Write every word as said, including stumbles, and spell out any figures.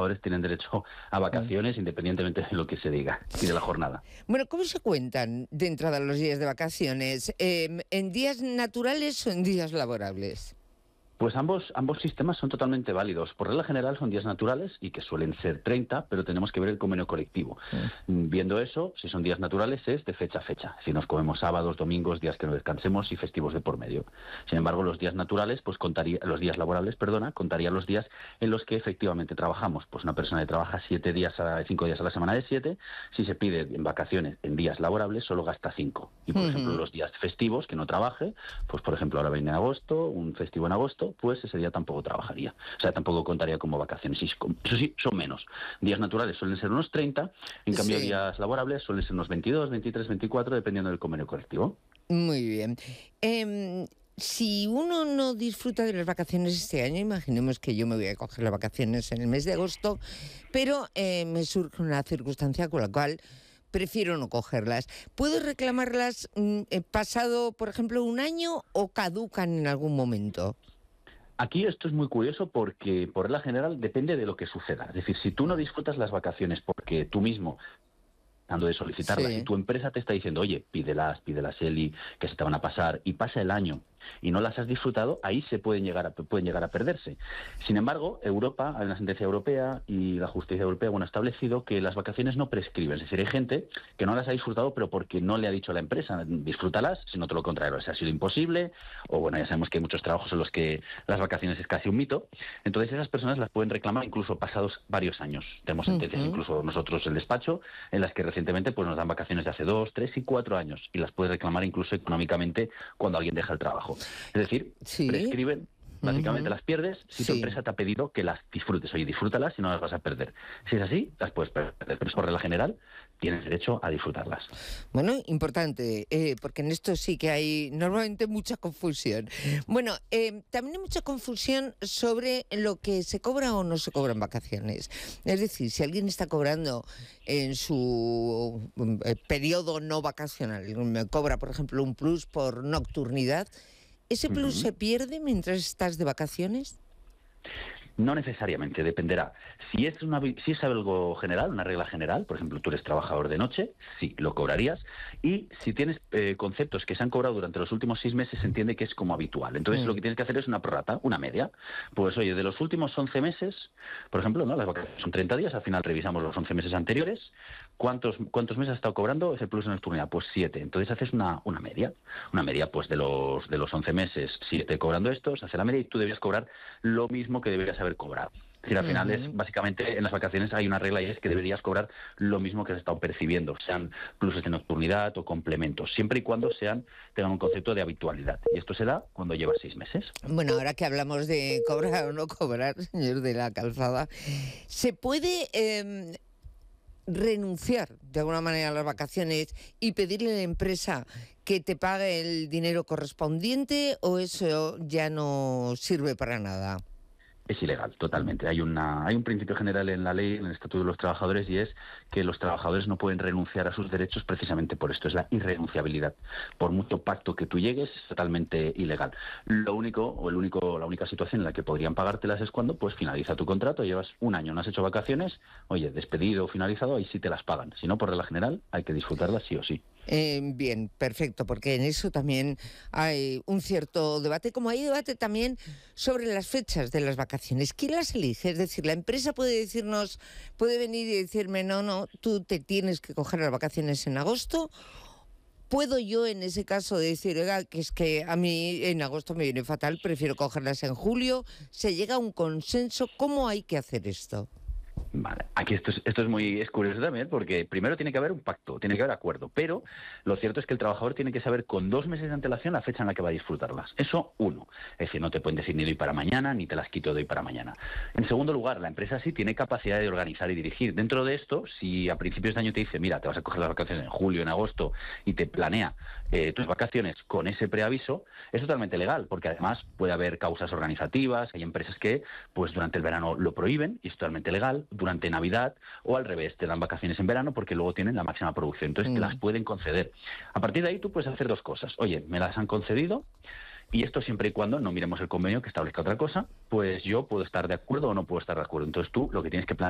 trabajadores tienen derecho a vacaciones independientemente de lo que se diga y de la jornada. Bueno, ¿cómo se cuentan de entrada los días de vacaciones? Eh, ¿En días naturales o en días laborables? Pues ambos, ambos sistemas son totalmente válidos. Por regla general son días naturales y que suelen ser treinta, pero tenemos que ver el convenio colectivo. Mm. Viendo eso, si son días naturales es de fecha a fecha. Si nos comemos sábados, domingos, días que no descansemos y festivos de por medio. Sin embargo, los días naturales, pues contaría, los días laborables, perdona, contaría los días en los que efectivamente trabajamos. Pues una persona que trabaja siete días a cinco días a la semana de siete, si se pide en vacaciones en días laborables, solo gasta cinco. Y por uh-huh. ejemplo, los días festivos que no trabaje, pues por ejemplo ahora viene agosto, un festivo en agosto, pues ese día tampoco trabajaría. O sea, tampoco contaría como vacaciones. Eso sí, son menos. Días naturales suelen ser unos treinta, en cambio sí. días laborables suelen ser unos veintidós, veintitrés, veinticuatro, dependiendo del convenio colectivo. Muy bien. Eh, si uno no disfruta de las vacaciones este año, imaginemos que yo me voy a coger las vacaciones en el mes de agosto, pero eh, me surge una circunstancia con la cual prefiero no cogerlas. ¿Puedo reclamarlas eh, pasado, por ejemplo, un año o caducan en algún momento? Aquí esto es muy curioso porque, por regla general, depende de lo que suceda. Es decir, si tú no disfrutas las vacaciones porque tú mismo, dando de solicitarlas, sí. y tu empresa te está diciendo, oye, pídelas, pídelas, Eli, que se te van a pasar, y pasa el año y no las has disfrutado, ahí se pueden llegar a, pueden llegar a perderse. Sin embargo, Europa, hay una sentencia europea y la justicia europea bueno, ha establecido que las vacaciones no prescriben. Es decir, hay gente que no las ha disfrutado pero porque no le ha dicho a la empresa, disfrútalas, sino todo lo contrario, o sea, ha sido imposible, o bueno, ya sabemos que hay muchos trabajos en los que las vacaciones es casi un mito. Entonces esas personas las pueden reclamar incluso pasados varios años. Tenemos sentencias, uh-huh. incluso nosotros el despacho, en las que recientemente pues nos dan vacaciones de hace dos, tres y cuatro años, y las puedes reclamar incluso económicamente cuando alguien deja el trabajo. Es decir, sí. prescriben, básicamente uh-huh. las pierdes si sí. tu empresa te ha pedido que las disfrutes. Oye, disfrútalas y no las vas a perder. Si es así, las puedes perder, pero por regla general tienes derecho a disfrutarlas. Bueno, importante, eh, porque en esto sí que hay normalmente mucha confusión. Bueno, eh, también hay mucha confusión sobre lo que se cobra o no se cobra en vacaciones. Es decir, si alguien está cobrando en su eh, periodo no vacacional, cobra, por ejemplo, un plus por nocturnidad, ¿ese plus uh-huh. se pierde mientras estás de vacaciones? No necesariamente, dependerá. Si es, una, si es algo general, una regla general, por ejemplo, tú eres trabajador de noche, sí, lo cobrarías. Y si tienes eh, conceptos que se han cobrado durante los últimos seis meses, se entiende que es como habitual. Entonces, mm. lo que tienes que hacer es una prorrata, una media. Pues, oye, de los últimos once meses, por ejemplo, ¿no? Las vacaciones son treinta días, al final revisamos los once meses anteriores. ¿Cuántos, cuántos meses has estado cobrando ese plus de nocturnidad? Pues siete. Entonces, haces una, una media. Una media, pues, de los, de los once meses, siete cobrando estos, hace la media y tú debías cobrar lo mismo que deberías haber cobrado. Es decir, al final uh-huh. es, básicamente, en las vacaciones hay una regla y es que deberías cobrar lo mismo que has estado percibiendo, sean pluses de nocturnidad o complementos, siempre y cuando sean tengan un concepto de habitualidad. Y esto se da cuando llevas seis meses. Bueno, ahora que hablamos de cobrar o no cobrar, señor de la Calzada, ¿se puede eh, renunciar de alguna manera a las vacaciones y pedirle a la empresa que te pague el dinero correspondiente o eso ya no sirve para nada? Es ilegal, totalmente. Hay una hay un principio general en la ley, en el Estatuto de los Trabajadores, y es que los trabajadores no pueden renunciar a sus derechos precisamente por esto, es la irrenunciabilidad. Por mucho pacto que tú llegues, es totalmente ilegal. Lo único, o el único, la única situación en la que podrían pagártelas es cuando pues finaliza tu contrato, llevas un año, no has hecho vacaciones, oye, despedido o finalizado, ahí sí te las pagan. Si no, por regla general, hay que disfrutarlas sí o sí. Eh, bien, perfecto, porque en eso también hay un cierto debate, como hay debate también sobre las fechas de las vacaciones. ¿Quién las elige? Es decir, la empresa puede decirnos, puede venir y decirme, no, no, tú te tienes que coger las vacaciones en agosto. ¿Puedo yo en ese caso decir, oiga, que es que a mí en agosto me viene fatal, prefiero cogerlas en julio? ¿Se llega a un consenso? ¿Cómo hay que hacer esto? Vale, aquí esto es, esto es muy es curioso también, porque primero tiene que haber un pacto, tiene que haber acuerdo, pero lo cierto es que el trabajador tiene que saber con dos meses de antelación la fecha en la que va a disfrutarlas. Eso, uno. Es decir, no te pueden decir ni doy para mañana, ni te las quito de hoy para mañana. En segundo lugar, la empresa sí tiene capacidad de organizar y dirigir. Dentro de esto, si a principios de año te dice, mira, te vas a coger las vacaciones en julio, en agosto, y te planea eh, tus vacaciones con ese preaviso, es totalmente legal, porque además puede haber causas organizativas, hay empresas que pues durante el verano lo prohíben, y es totalmente legal, durante Navidad, o al revés, te dan vacaciones en verano porque luego tienen la máxima producción, entonces mm. te las pueden conceder. A partir de ahí tú puedes hacer dos cosas. Oye, me las han concedido, y esto siempre y cuando no miremos el convenio que establezca otra cosa, pues yo puedo estar de acuerdo o no puedo estar de acuerdo. Entonces tú lo que tienes que planear